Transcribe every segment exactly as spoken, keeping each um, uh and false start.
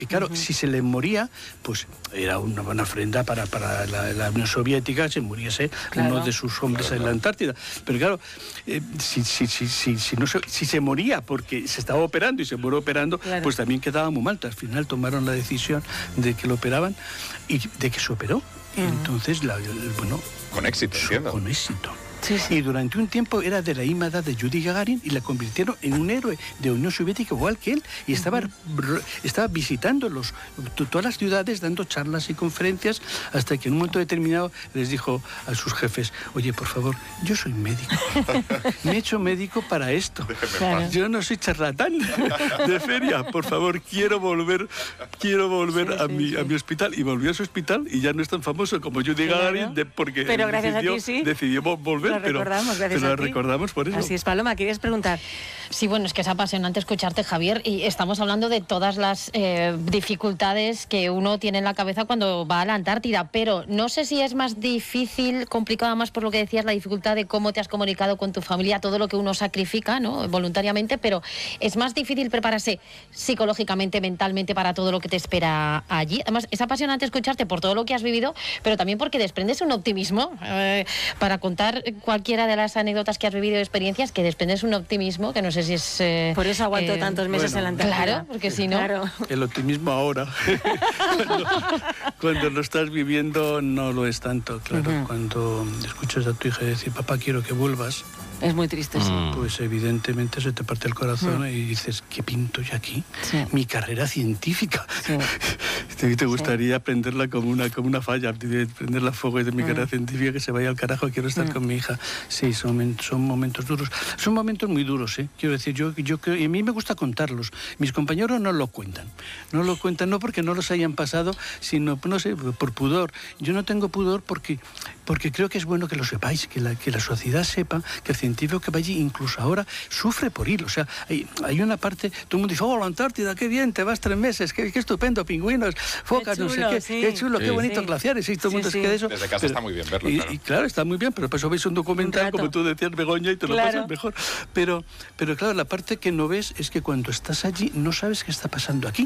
Y claro, uh-huh. si se les moría, pues era una buena ofrenda para, para la, la Unión Soviética, se muriese claro. uno de sus hombres claro, en la Antártida. Pero claro, eh, si, si, si, si, si, no se, si se moría porque se estaba operando y se murió operando, claro. pues también quedaba muy mal. Al final tomaron la decisión de que lo operaban y de que se operó. Uh-huh. Entonces, la, bueno... Con éxito, entiendo. Con éxito. Sí, sí. Y durante un tiempo era de la ímada de Yuri Gagarin y la convirtieron en un héroe de Unión Soviética igual que él. Y estaba, uh-huh. estaba visitando los, todas las ciudades, dando charlas y conferencias, hasta que en un momento determinado les dijo a sus jefes, oye, por favor, yo soy médico. Me he hecho médico para esto. Claro. Yo no soy charlatán de feria. Por favor, quiero volver, quiero volver sí, a, sí, mi, sí. a mi hospital. Y volvió a su hospital y ya no es tan famoso como Yuri claro. Gagarin, de, porque Pero gracias decidió, a ti, sí. decidió volver. Lo recordamos, pero, gracias pero a ti. lo recordamos por eso. Así es, Paloma, ¿querías preguntar? Sí, bueno, es que es apasionante escucharte, Javier, y estamos hablando de todas las eh, dificultades que uno tiene en la cabeza cuando va a la Antártida, pero no sé si es más difícil, complicada más por lo que decías, la dificultad de cómo te has comunicado con tu familia, todo lo que uno sacrifica, ¿no?, voluntariamente, pero es más difícil prepararse psicológicamente, mentalmente para todo lo que te espera allí. Además, es apasionante escucharte por todo lo que has vivido, pero también porque desprendes un optimismo eh, para contar cualquiera de las anécdotas que has vivido y experiencias, que desprendes un optimismo que no sé si es... Eh, por eso aguanto eh, tantos meses bueno, en la Antártida. Claro, porque si no... Claro. El optimismo ahora. cuando, cuando lo estás viviendo no lo es tanto, claro. Uh-huh. Cuando escuchas a tu hija decir, papá, quiero que vuelvas... Es muy triste, sí. Pues evidentemente se te parte el corazón mm. y dices, ¿qué pinto yo aquí? Sí. Mi carrera científica. Sí. te, te gustaría sí. aprenderla como una, como una falla, prenderla a fuego de mi mm. carrera científica, que se vaya al carajo, quiero estar mm. con mi hija. Sí, son, son momentos duros. Son momentos muy duros, ¿eh? Quiero decir, yo, yo creo, y a mí me gusta contarlos. Mis compañeros no lo cuentan. No lo cuentan no porque no los hayan pasado, sino, no sé, por pudor. Yo no tengo pudor porque, porque creo que es bueno que lo sepáis, que la, que la sociedad sepa que el científico que va allí, incluso ahora, sufre por ir. O sea, hay, hay una parte, todo el mundo dice, oh, la Antártida, qué bien, te vas tres meses, qué, qué estupendo, pingüinos, focas, qué chulo, no sé qué, sí. qué chulo, sí, qué bonitos sí. glaciares, y todo el mundo sí, se queda eso. Desde casa pero, está muy bien verlo, y, claro. Y claro, está muy bien, pero por eso veis un documental, un como tú decías, Begoña, y te claro. lo pasas mejor. Pero, pero claro, la parte que no ves es que cuando estás allí no sabes qué está pasando aquí.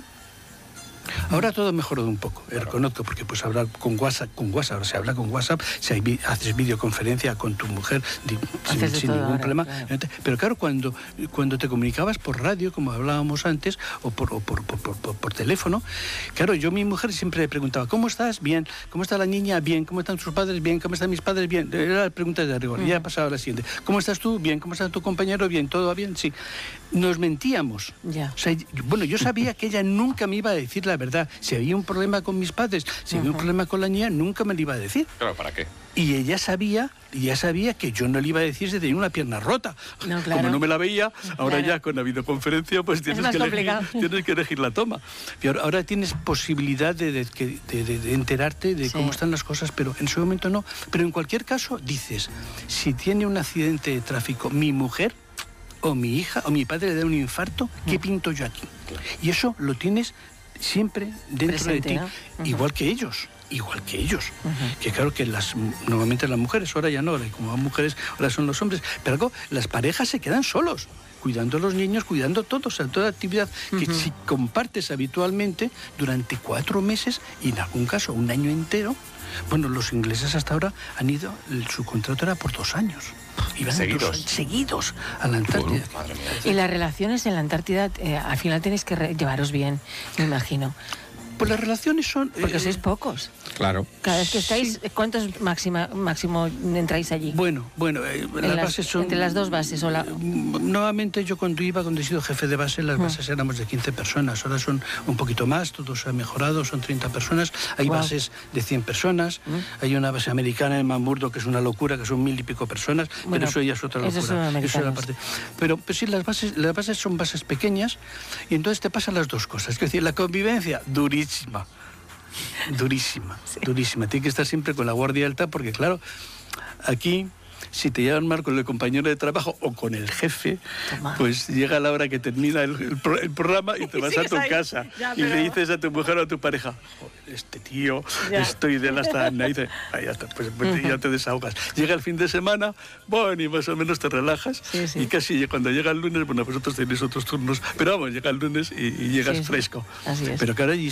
Ahora todo ha mejorado un poco, claro. reconozco, porque pues hablar con WhatsApp, con WhatsApp, ahora se habla con WhatsApp, si hay, haces videoconferencia con tu mujer di, sin, sin ningún ahora, problema. Claro. Pero claro, cuando, cuando te comunicabas por radio, como hablábamos antes, o por, o por, por, por, por, por teléfono, claro, yo a mi mujer siempre le preguntaba, ¿cómo estás? Bien. ¿Cómo está la niña? Bien. ¿Cómo están tus padres? Bien. ¿Cómo están mis padres? Bien. Era la pregunta de rigor. Mm. Ya pasaba la siguiente. ¿Cómo estás tú? Bien. ¿Cómo está tu compañero? Bien. ¿Todo va bien? Sí. Nos mentíamos. Ya. O sea, bueno, yo sabía que ella nunca me iba a decir la verdad. Si había un problema con mis padres, si había uh-huh. un problema con la niña, nunca me lo iba a decir. Claro, ¿para qué? Y ella sabía, ella sabía que yo no le iba a decir si tenía una pierna rota. No, claro. Como no me la veía, ahora claro. ya con la videoconferencia, pues tienes que, elegir, tienes que elegir la toma. Y ahora, ahora tienes posibilidad de, de, de, de, de enterarte de sí. cómo están las cosas, pero en ese momento no. Pero en cualquier caso, dices, si tiene un accidente de tráfico mi mujer, o mi hija, o mi padre le da un infarto, ¿qué pinto yo aquí? Y eso lo tienes siempre dentro Presente, de ti, ¿no? uh-huh. igual que ellos, igual que ellos. Uh-huh. Que claro que las normalmente las mujeres, ahora ya no, como van mujeres, ahora son los hombres, pero algo, las parejas se quedan solos, cuidando a los niños, cuidando todo, o sea, toda actividad que uh-huh. si compartes habitualmente durante cuatro meses y en algún caso un año entero. Bueno, los ingleses hasta ahora han ido, su contrato era por dos años. Iban seguidos. Dos, seguidos a la Antártida. Uh, madre mía. Y las relaciones en la Antártida, eh, al final tenéis que re- llevaros bien, me imagino. Pues las relaciones son... Porque eh, sois pocos. Claro. Cada vez que estáis, sí. ¿cuántos máxima, máximo entráis allí? Bueno, bueno, eh, las, las bases son... Entre las dos bases o la... Eh, nuevamente yo cuando iba, cuando he sido jefe de base, las bases uh. éramos de quince personas. Ahora son un poquito más, todo se ha mejorado, son treinta personas. Hay wow. bases de cien personas. Uh. Hay una base americana en McMurdo que es una locura, que son mil y pico personas, bueno, pero eso ya es otra locura. Eso son eso es la parte. Pero pues sí, las bases, las bases son bases pequeñas y entonces te pasan las dos cosas. Es decir, la convivencia, durísima. Durísima, sí. durísima. Tiene que estar siempre con la guardia alta porque, claro, aquí, si te llevan mal con el compañero de trabajo o con el jefe, Toma. pues llega la hora que termina el, el, pro, el programa y te vas a tu ahí. casa ya, y pero... le dices a tu mujer o a tu pareja, este tío, ya. estoy de la sana. Y dice, ah, ya está, pues, pues uh-huh. ya te desahogas. Llega el fin de semana, bueno, y más o menos te relajas. Sí, sí. Y casi cuando llega el lunes, bueno, vosotros tenéis otros turnos, pero vamos, llega el lunes y, y llegas sí, sí. fresco. Así es. Pero claro, allí